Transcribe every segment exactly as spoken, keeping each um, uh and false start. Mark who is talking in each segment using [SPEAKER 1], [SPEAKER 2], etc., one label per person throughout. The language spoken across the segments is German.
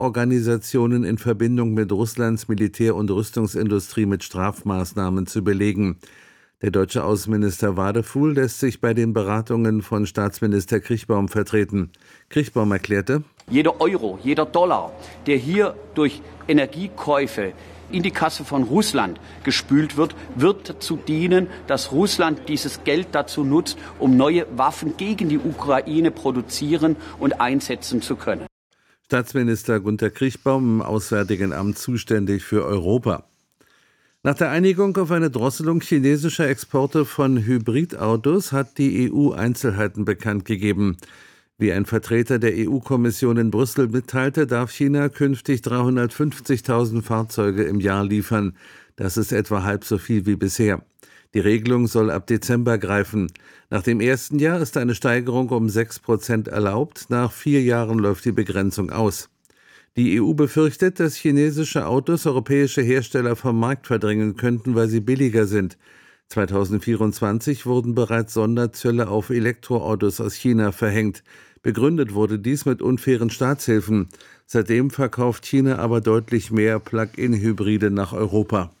[SPEAKER 1] Organisationen in Verbindung mit Russlands Militär- und Rüstungsindustrie mit Strafmaßnahmen zu belegen. Der deutsche Außenminister Wadefuhl lässt sich bei den Beratungen von Staatsminister Kriechbaum vertreten. Kriechbaum erklärte:
[SPEAKER 2] Jeder Euro, jeder Dollar, der hier durch Energiekäufe in die Kasse von Russland gespült wird, wird dazu dienen, dass Russland dieses Geld dazu nutzt, um neue Waffen gegen die Ukraine produzieren und einsetzen zu können.
[SPEAKER 1] Staatsminister Gunther Kriechbaum im Auswärtigen Amt zuständig für Europa. Nach der Einigung auf eine Drosselung chinesischer Exporte von Hybridautos hat die E U Einzelheiten bekannt gegeben. Wie ein Vertreter der E U-Kommission in Brüssel mitteilte, darf China künftig dreihundertfünfzigtausend Fahrzeuge im Jahr liefern. Das ist etwa halb so viel wie bisher. Die Regelung soll ab Dezember greifen. Nach dem ersten Jahr ist eine Steigerung um sechs Prozent erlaubt. Nach vier Jahren läuft die Begrenzung aus. Die E U befürchtet, dass chinesische Autos europäische Hersteller vom Markt verdrängen könnten, weil sie billiger sind. zweitausendvierundzwanzig wurden bereits Sonderzölle auf Elektroautos aus China verhängt. Begründet wurde dies mit unfairen Staatshilfen. Seitdem verkauft China aber deutlich mehr Plug-in-Hybride nach Europa.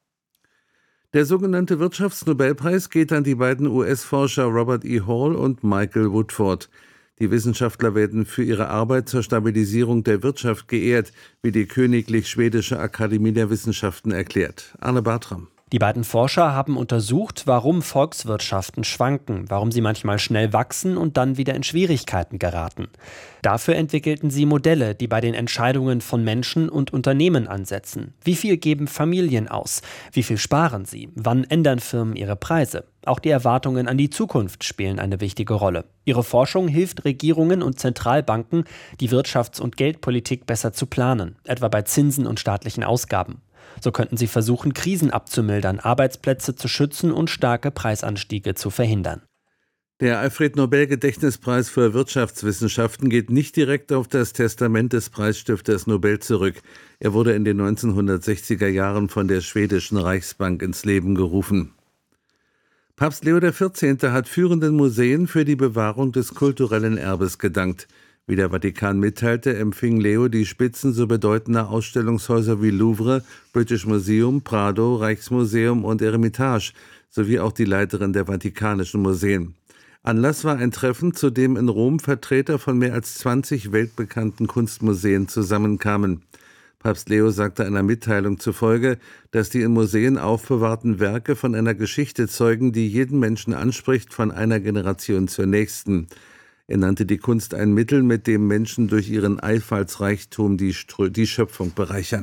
[SPEAKER 1] Der sogenannte Wirtschaftsnobelpreis geht an die beiden U S-Forscher Robert E. Hall und Michael Woodford. Die Wissenschaftler werden für ihre Arbeit zur Stabilisierung der Wirtschaft geehrt, wie die Königlich Schwedische Akademie der Wissenschaften erklärt. Arne Bartram.
[SPEAKER 3] Die beiden Forscher haben untersucht, warum Volkswirtschaften schwanken, warum sie manchmal schnell wachsen und dann wieder in Schwierigkeiten geraten. Dafür entwickelten sie Modelle, die bei den Entscheidungen von Menschen und Unternehmen ansetzen. Wie viel geben Familien aus? Wie viel sparen sie? Wann ändern Firmen ihre Preise? Auch die Erwartungen an die Zukunft spielen eine wichtige Rolle. Ihre Forschung hilft Regierungen und Zentralbanken, die Wirtschafts- und Geldpolitik besser zu planen, etwa bei Zinsen und staatlichen Ausgaben. So könnten sie versuchen, Krisen abzumildern, Arbeitsplätze zu schützen und starke Preisanstiege zu verhindern.
[SPEAKER 1] Der Alfred-Nobel-Gedächtnispreis für Wirtschaftswissenschaften geht nicht direkt auf das Testament des Preisstifters Nobel zurück. Er wurde in den neunzehnhundertsechziger Jahren von der schwedischen Reichsbank ins Leben gerufen. Papst Leo der Vierzehnte hat führenden Museen für die Bewahrung des kulturellen Erbes gedankt. Wie der Vatikan mitteilte, empfing Leo die Spitzen so bedeutender Ausstellungshäuser wie Louvre, British Museum, Prado, Rijksmuseum und Eremitage, sowie auch die Leiterin der Vatikanischen Museen. Anlass war ein Treffen, zu dem in Rom Vertreter von mehr als zwanzig weltbekannten Kunstmuseen zusammenkamen. Papst Leo sagte einer Mitteilung zufolge, dass die in Museen aufbewahrten Werke von einer Geschichte zeugen, die jeden Menschen anspricht, von einer Generation zur nächsten. Er nannte die Kunst ein Mittel, mit dem Menschen durch ihren Einfallsreichtum die, Strö- die Schöpfung bereichern.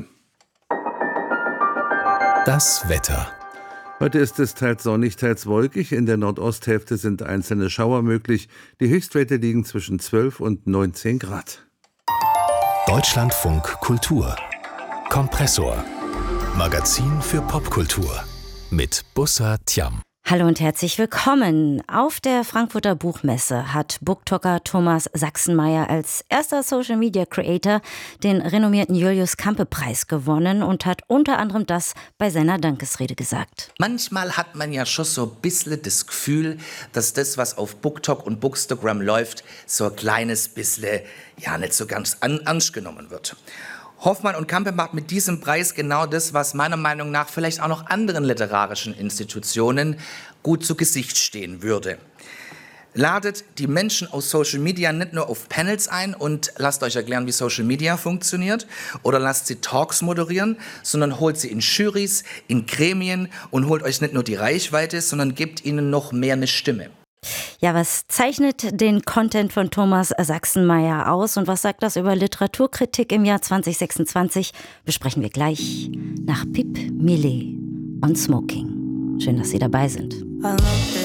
[SPEAKER 4] Das Wetter.
[SPEAKER 1] Heute ist es teils sonnig, teils wolkig. In der Nordosthälfte sind einzelne Schauer möglich. Die Höchstwerte liegen zwischen zwölf und neunzehn Grad.
[SPEAKER 4] Deutschlandfunk Kultur. Kompressor. Magazin für Popkultur. Mit Bussa Tiam.
[SPEAKER 5] Hallo und herzlich willkommen. Auf der Frankfurter Buchmesse hat Booktalker Thomas Sachsenmeier als erster Social Media Creator den renommierten Julius Campe-Preis gewonnen und hat unter anderem das bei seiner Dankesrede gesagt.
[SPEAKER 6] Manchmal hat man ja schon so ein bisschen das Gefühl, dass das, was auf BookTok und Bookstagram läuft, so ein kleines bisschen ja nicht so ganz an, ernst genommen wird. Hoffmann und Campe macht mit diesem Preis genau das, was meiner Meinung nach vielleicht auch noch anderen literarischen Institutionen gut zu Gesicht stehen würde. Ladet die Menschen aus Social Media nicht nur auf Panels ein und lasst euch erklären, wie Social Media funktioniert oder lasst sie Talks moderieren, sondern holt sie in Jurys, in Gremien und holt euch nicht nur die Reichweite, sondern gebt ihnen noch mehr eine Stimme.
[SPEAKER 5] Ja, was zeichnet den Content von Thomas Sachsenmeier aus und was sagt das über Literaturkritik im Jahr zwanzig sechsundzwanzig? Besprechen wir gleich nach Pip Millet und Smoking. Schön, dass Sie dabei sind.